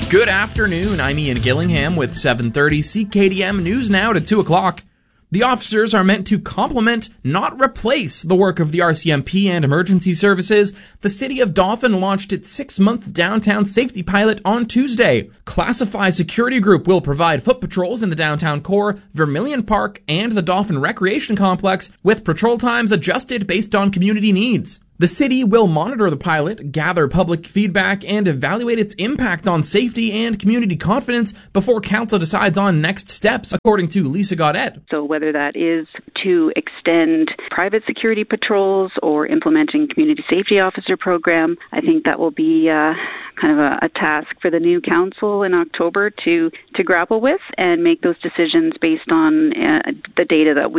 Good afternoon, I'm Ian Gillingham with 7:30 CKDM News Now to 2 o'clock. The officers are meant to complement, not replace, the work of the RCMP and emergency services. The City of Dauphin launched its 6-month downtown safety pilot on Tuesday. Classify Security Group will provide foot patrols in the downtown core, Vermilion Park, and the Dauphin Recreation Complex, with patrol times adjusted based on community needs. The city will monitor the pilot, gather public feedback, and evaluate its impact on safety and community confidence before council decides on next steps, according to Lisa Gaudet. So whether that is to extend private security patrols or implementing community safety officer program, I think that will be kind of a task for the new council in October to grapple with and make those decisions based on the data that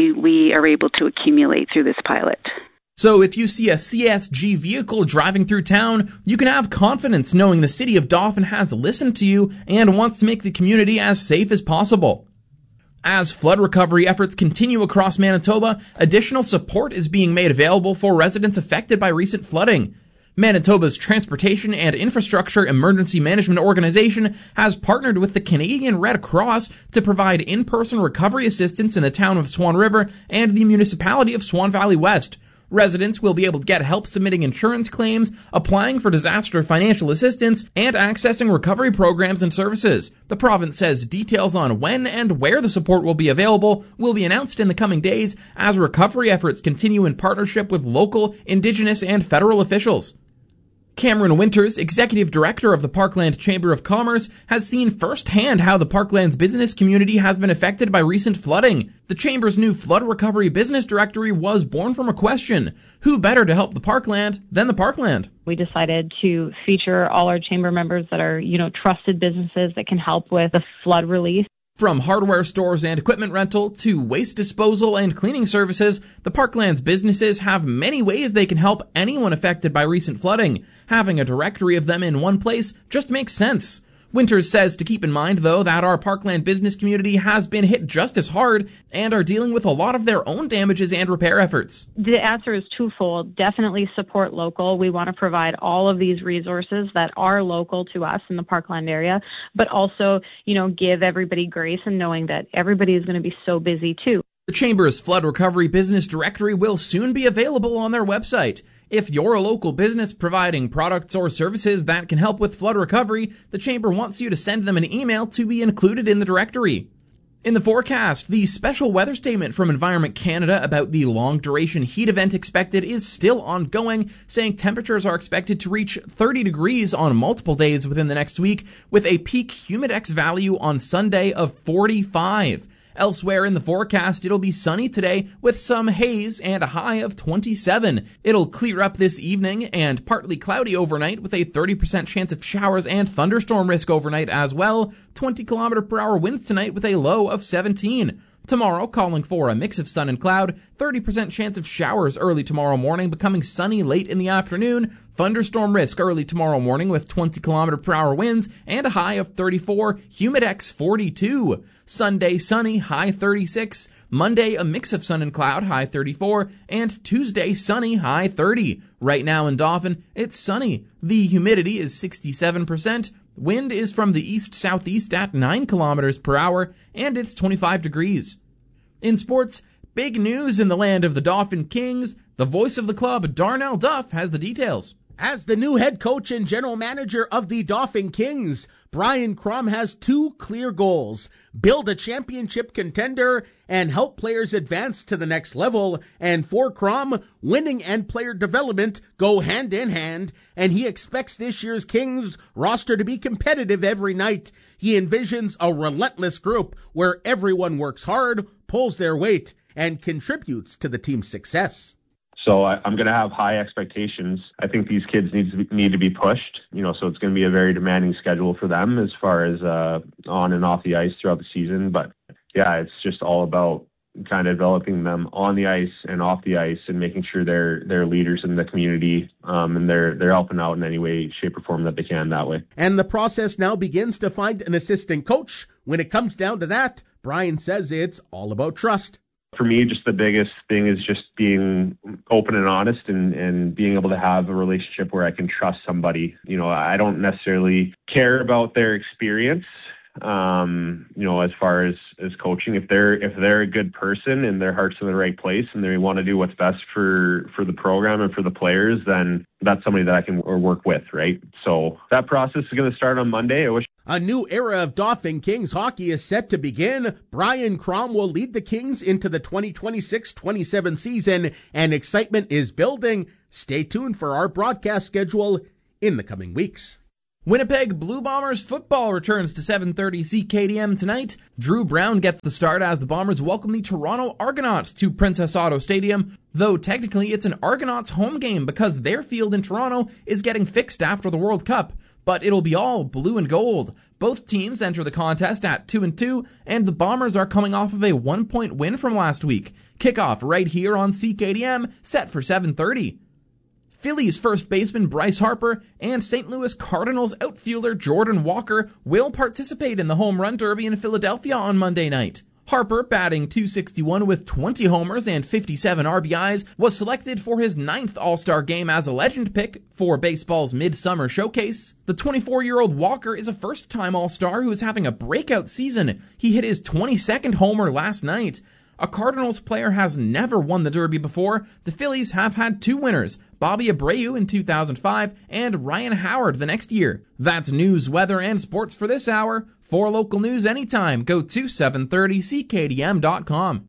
we are able to accumulate through this pilot. So if you see a CSG vehicle driving through town, you can have confidence knowing the City of Dauphin has listened to you and wants to make the community as safe as possible. As flood recovery efforts continue across Manitoba, additional support is being made available for residents affected by recent flooding. Manitoba's Transportation and Infrastructure Emergency Management Organization has partnered with the Canadian Red Cross to provide in-person recovery assistance in the town of Swan River and the municipality of Swan Valley West. Residents will be able to get help submitting insurance claims, applying for disaster financial assistance, and accessing recovery programs and services. The province says details on when and where the support will be available will be announced in the coming days as recovery efforts continue in partnership with local, Indigenous, and federal officials. Cameron Winters, Executive Director of the Parkland Chamber of Commerce, has seen firsthand how the Parkland's business community has been affected by recent flooding. The Chamber's new Flood Recovery Business Directory was born from a question: who better to help the Parkland than the Parkland? We decided to feature all our chamber members that are, trusted businesses that can help with the flood relief. From hardware stores and equipment rental to waste disposal and cleaning services, the Parkland's businesses have many ways they can help anyone affected by recent flooding. Having a directory of them in one place just makes sense. Winters says to keep in mind, though, that our Parkland business community has been hit just as hard and are dealing with a lot of their own damages and repair efforts. The answer is twofold. Definitely support local. We want to provide all of these resources that are local to us in the Parkland area, but also, give everybody grace and knowing that everybody is going to be so busy too. The Chamber's Flood Recovery Business Directory will soon be available on their website. If you're a local business providing products or services that can help with flood recovery, the Chamber wants you to send them an email to be included in the directory. In the forecast, the special weather statement from Environment Canada about the long-duration heat event expected is still ongoing, saying temperatures are expected to reach 30 degrees on multiple days within the next week, with a peak humidex value on Sunday of 45. Elsewhere in the forecast, it'll be sunny today with some haze and a high of 27. It'll clear up this evening and partly cloudy overnight with a 30% chance of showers and thunderstorm risk overnight as well. 20km/h winds tonight with a low of 17. Tomorrow, calling for a mix of sun and cloud, 30% chance of showers early tomorrow morning, becoming sunny late in the afternoon, thunderstorm risk early tomorrow morning with 20km/h winds, and a high of 34, humidex 42. Sunday, sunny, high 36. Monday, a mix of sun and cloud, high 34, and Tuesday, sunny, high 30. Right now in Dauphin, it's sunny. The humidity is 67%. Wind is from the east-southeast at 9 km/h, and it's 25 degrees. In sports, big news in the land of the Dauphin Kings. The voice of the club, Darnell Duff, has the details. As the new head coach and general manager of the Dauphin Kings, Brian Crum has two clear goals: build a championship contender and help players advance to the next level. And for Crum, winning and player development go hand in hand, and he expects this year's Kings roster to be competitive every night. He envisions a relentless group where everyone works hard, pulls their weight, and contributes to the team's success. So I'm going to have high expectations. I think these kids need to be pushed, so it's going to be a very demanding schedule for them as far as on and off the ice throughout the season. But yeah, it's just all about kind of developing them on the ice and off the ice and making sure they're leaders in the community, and they're helping out in any way, shape, or form that they can that way. And the process now begins to find an assistant coach. When it comes down to that, Brian says it's all about trust. For me, just the biggest thing is just being open and honest and being able to have a relationship where I can trust somebody. I don't necessarily care about their experience, as far as coaching. If they're a good person and their heart's in the right place and they want to do what's best for the program and for the players, then that's somebody that I can work with, right? So that process is going to start on Monday. A new era of Dauphin Kings hockey is set to begin. Brian Crom will lead the Kings into the 2026-27 season, and excitement is building. Stay tuned for our broadcast schedule in the coming weeks. Winnipeg Blue Bombers football returns to 7:30 CKDM tonight. Drew Brown gets the start as the Bombers welcome the Toronto Argonauts to Princess Auto Stadium, though technically it's an Argonauts home game because their field in Toronto is getting fixed after the World Cup. But it'll be all blue and gold. Both teams enter the contest at 2-2, and the Bombers are coming off of a 1-point win from last week. Kickoff right here on CKDM, set for 7:30. Phillies first baseman Bryce Harper and St. Louis Cardinals outfielder Jordan Walker will participate in the Home Run Derby in Philadelphia on Monday night. Harper, batting .261 with 20 homers and 57 RBIs, was selected for his 9th All-Star game as a legend pick for baseball's Midsummer Showcase. The 24-year-old Walker is a first-time All-Star who is having a breakout season. He hit his 22nd homer last night. A Cardinals player has never won the Derby before. The Phillies have had 2 winners, Bobby Abreu in 2005 and Ryan Howard the next year. That's news, weather, and sports for this hour. For local news anytime, go to 730CKDM.com.